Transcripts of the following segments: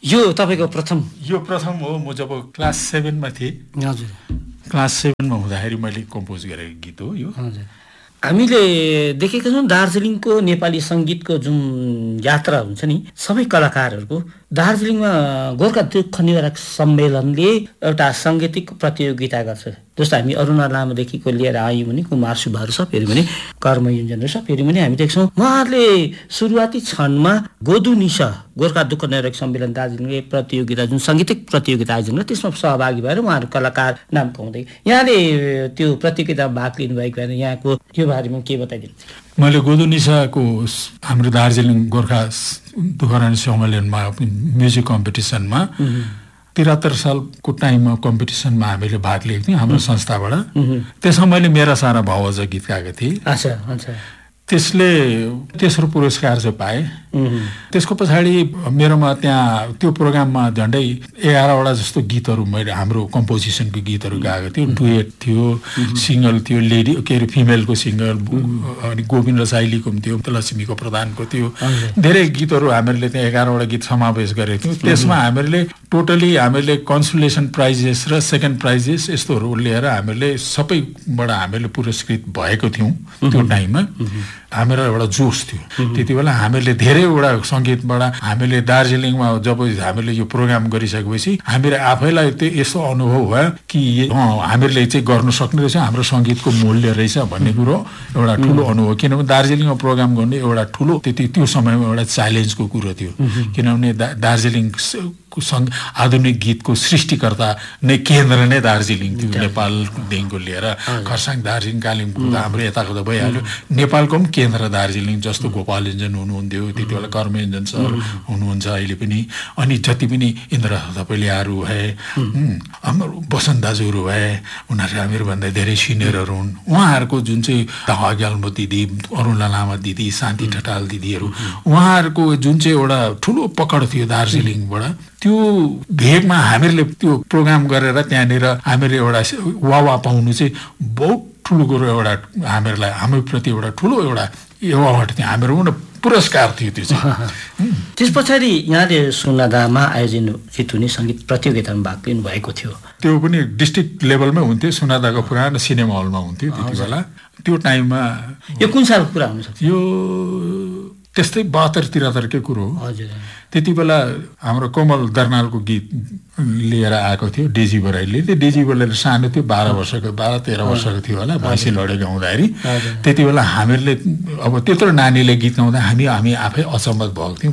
यो तपाईको प्रथम हो। म जब क्लास 7 मा थिएँ। हजुर। क्लास 7 मा हुँदाखेरि मैले कम्पोज गरेको गीत हो यो। हजुर। हामीले देखेका छौँ दार्जिलिङको नेपाली सङ्गीतको जुन यात्रा हुन्छ नि, सबै कलाकारहरूको दार्जिलिङमा गोर्खा दुःख निवारक सम्मेलनले एउटा साङ्गीतिक प्रतियोगिता गर्छ। जस्तो हामी अरुणा लामादेखिको लिएर आयौँ भने कुमार सुब्बाहरू सब हेऱ्यौँ भने, कर्म योञ्जनहरू सब हेऱ्यौँ भने हामी देख्छौँ उहाँहरूले सुरुवाती क्षणमा गोदु निसा गोर्खा दुःख निवारक सम्मेलन दार्जिलिङले प्रतियोगिता जुन साङ्गीतिक प्रतियोगिता आयोजन गर्यो त्यसमा सहभागी भएर उहाँहरू कलाकार नाम कमाउँदै। यहाँले त्यो प्रतियोगितामा भाग लिनुभएको भएर यहाँको यो बारेमा के बताइदिनु? मैले गोदु निसाको हाम्रो दार्जिलिङ गोर्खा दुःख निवारक सम्मेलनमा म्युजिक कम्पिटिसनमा 73 सालको टाइममा कम्पिटिसनमा हामीले भाग लिएको थियौँ हाम्रो संस्थाबाट। त्यसमा मैले मेरा सारा भावज गीत गाएको थिएँ। त्यसले तेस्रो पुरस्कार चाहिँ पाएँ। त्यसको पछाडि मेरोमा त्यहाँ त्यो प्रोग्राममा झन्डै 11वटा जस्तो गीतहरू मैले हाम्रो कम्पोजिसनको गीतहरू गाएको थियो। डुएट थियो, सिङ्गल थियो, लेडी के अरे फिमेलको सिङ्गल, अनि गोविन्द रसाइलीको पनि थियो, लक्ष्मीको प्रधानको थियो। धेरै गीतहरू हामीले त्यहाँ 11वटा गीत समावेश गरेको थियौँ। त्यसमा हामीले टोटली हामीले कन्सोलेसन प्राइजेस र सेकेन्ड प्राइजेस यस्तोहरू लिएर हामीले सबैबाट हामीले पुरस्कृत भएको थियौँ। त्यो टाइममा हाम्रो एउटा जोस थियो। त्यति बेला हामीले धेरैवटा सङ्गीतबाट हामीले दार्जिलिङमा जब हामीले यो प्रोग्राम गरिसकेपछि हामीले आफैलाई त्यो यस्तो अनुभव भयो कि हामीले चाहिँ गर्नु सक्ने रहेछ, हाम्रो सङ्गीतको मूल्य रहेछ भन्ने कुरो एउटा ठुलो अनुभव। किनभने दार्जिलिङमा प्रोग्राम गर्ने एउटा ठुलो त्यो समयमा एउटा च्यालेन्जको कुरो थियो। किनभने दार्जिलिङ आधुनिक गीतको सृष्टिकर्ता नै केन्द्र नै दार्जिलिङ थियो। नेपालदेखिको लिएर खरसाङ, दार्जिलिङ, कालिम्पोङ त हाम्रो यताको त भइहाल्यो। नेपालको पनि केन्द्र दार्जिलिङ। जस्तो गोपाल योञ्जन हुनुहुन्थ्यो त्यति बेला, कर्म योञ्जन सर हुनुहुन्छ अहिले पनि, अनि जति पनि इन्द्र थपलियाहरू भए, हाम्रो बसन्त दाजुहरू भए, उनीहरू हामीहरूभन्दा धेरै सिनियरहरू हुन्। उहाँहरूको जुन चाहिँ अग्याल्मो दिदी, अरुणा लामा दिदी, शान्ति ठटाल दिदीहरू, उहाँहरूको जुन चाहिँ एउटा ठुलो पकड थियो दार्जिलिङबाट, त्यो भेगमा हामीहरूले त्यो प्रोग्राम गरेर त्यहाँनिर हामीले एउटा वाह पाउनु चाहिँ बहुत ठुलो कुरो। एउटा हामीहरूलाई हामीप्रति एउटा ठुलो एउटा अवार्ड थियो, हाम्रो एउटा पुरस्कार थियो त्यो चाहिँ। त्यस पछाडि यहाँले सुनादामा आयोजित हुने सङ्गीत प्रतियोगितामा भाग लिनु भएको थियो। त्यो पनि डिस्ट्रिक्ट लेभलमै हुन्थ्यो। सुनादाको पुरानो सिनेमा हलमा हुन्थ्यो त्यति बेला। त्यो टाइममा यो कुन सालको कुरा हुनसक्छ? यो त्यस्तै 72-73 कुरो हो। हजुर। त्यति बेला हाम्रो कोमल दर्नालको गीत लिएर आएको थियो डेजी बराइलीले। त्यो डेजी बराइली सानो थियो, 12-13 वर्षको थियो होला, भैँसी लडेको गाउँदाखेरि। त्यति बेला हामीहरूले अब त्यत्रो नानीले गीत गाउँदा हामी आफै अचम्मत भएको थियौँ।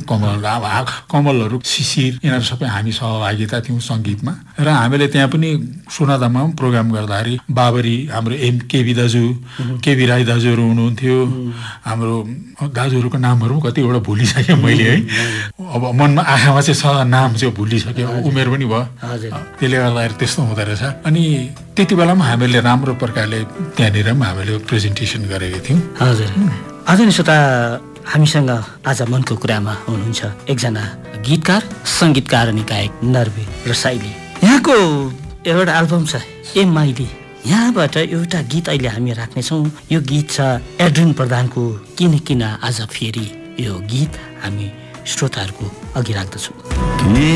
कमलहरू, शिशिर, यिनीहरू सबै हामी सहभागिता थियौँ सङ्गीतमा। र हामीले त्यहाँ पनि सुनादामा पनि प्रोग्राम गर्दाखेरि बाबरी, हाम्रो केबी दाजु, केबी राई दाजुहरू हुनुहुन्थ्यो। हाम्रो दाजुहरूको नामहरू पनि कतिवटा भुलिसकेँ मैले है। अब मनमा आँखामा चाहिँ नाम चाहिँ भुलिसक्यो, उमेर पनि भयो। त्यसले गर्दाखेरि त्यस्तो हुँदो रहेछ। अनि त्यति बेला पनि हामीले राम्रो प्रकारले त्यहाँनिर पनि हामीले प्रेजेन्टेसन गरेका थियौँ। हजुर। आदरणीय श्रोता, हामीसँग आज मनको कुरामा हुनुहुन्छ एकजना गीतकार, सङ्गीतकार अनि गायक नरवे रसाइली। यहाँको एउटा एल्बम छ ए माइली, यहाँबाट एउटा गीत अहिले हामी राख्नेछौँ। यो गीत छ एड्रिन प्रधानको किन आज फेरि। यो गीत हामी श्रोताहरूको अघि राख्दछौँ।